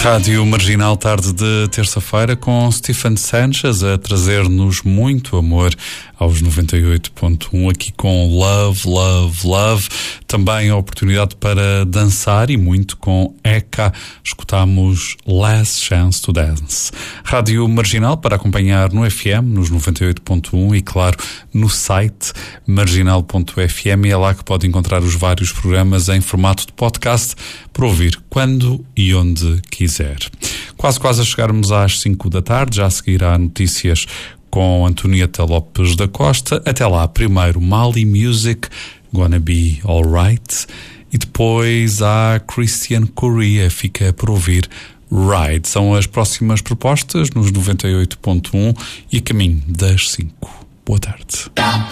Rádio Marginal, tarde de terça-feira, com Stephen Sanchez a trazer-nos muito amor aos 98.1, aqui com Love, Love, Love. Também a oportunidade para dançar e muito com Eka. Escutamos Last Chance to Dance. Rádio Marginal para acompanhar no FM, nos 98.1 e, claro, no site marginal.fm. É lá que pode encontrar os vários programas em formato de podcast para ouvir quando e onde quiser. Quase a chegarmos às 5 da tarde, já a seguir há notícias com Antonieta Lopes da Costa. Até lá, primeiro Mali Music, Gonna Be Alright, e depois há Christian Corea, fica por ouvir Ride. São as próximas propostas nos 98.1 e a caminho das 5. Boa tarde.